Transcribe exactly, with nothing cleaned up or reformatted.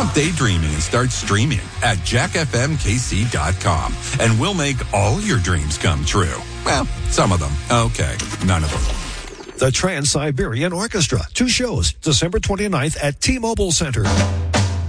Stop daydreaming and start streaming at jack f m k c dot com. And we'll make all your dreams come true. Well, some of them. Okay, none of them. The Trans-Siberian Orchestra. Two shows, December twenty-ninth at T-Mobile Center.